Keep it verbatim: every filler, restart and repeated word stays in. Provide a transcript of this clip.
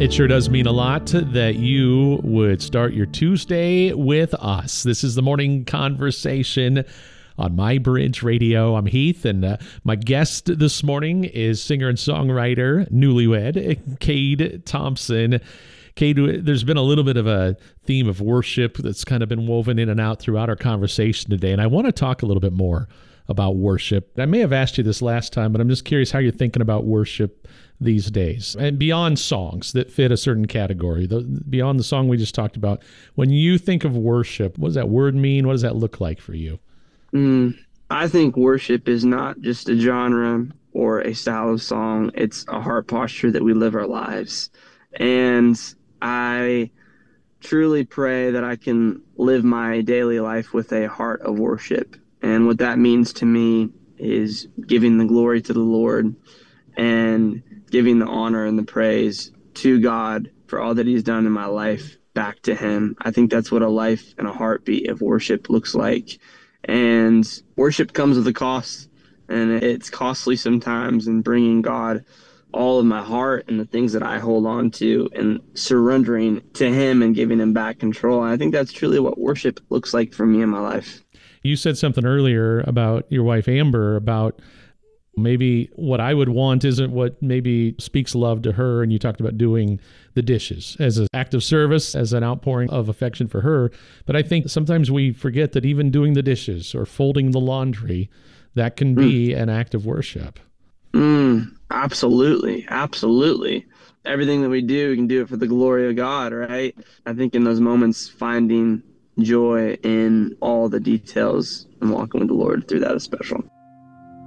It sure does mean a lot that you would start your Tuesday with us. This is the Morning Conversation on My Bridge Radio. I'm Heath, and uh, my guest this morning is singer and songwriter, newlywed, Cade Thompson. Cade, there's been a little bit of a theme of worship that's kind of been woven in and out throughout our conversation today, and I want to talk a little bit more about worship. I may have asked you this last time, but I'm just curious how you're thinking about worship these days, and beyond songs that fit a certain category, the, beyond the song we just talked about. When you think of worship, what does that word mean? What does that look like for you? Mm, I think worship is not just a genre or a style of song. It's a heart posture that we live our lives. And I truly pray that I can live my daily life with a heart of worship. And what that means to me is giving the glory to the Lord and giving the honor and the praise to God for all that he's done in my life back to him. I think that's what a life and a heartbeat of worship looks like. And worship comes with a cost, and it's costly sometimes, in bringing God all of my heart and the things that I hold on to and surrendering to him and giving him back control. And I think that's truly what worship looks like for me in my life. You said something earlier about your wife, Amber, about maybe what I would want isn't what maybe speaks love to her. And you talked about doing the dishes as an act of service, as an outpouring of affection for her. But I think sometimes we forget that even doing the dishes or folding the laundry, that can be mm. an act of worship. Mm, absolutely. Absolutely. Everything that we do, we can do it for the glory of God, right? I think in those moments, finding joy in all the details and walking with the Lord through that is special.